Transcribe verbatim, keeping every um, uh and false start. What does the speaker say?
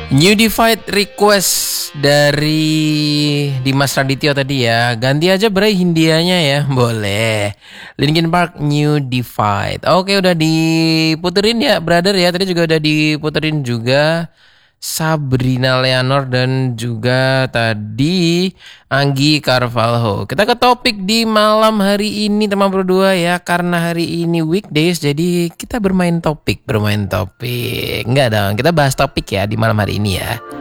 New Divide request dari Dimas Radityo tadi ya. Ganti aja Bray Hindianya ya. Boleh. Linkin Park New Divide. Oke, udah diputerin ya brother ya. Tadi juga udah diputerin juga Sabrina Leonor dan juga tadi Anggi Carvalho. Kita ke topik di malam hari ini teman berdua ya. Karena hari ini weekdays jadi kita bermain topik, bermain topik. Enggak dong, kita bahas topik ya di malam hari ini ya.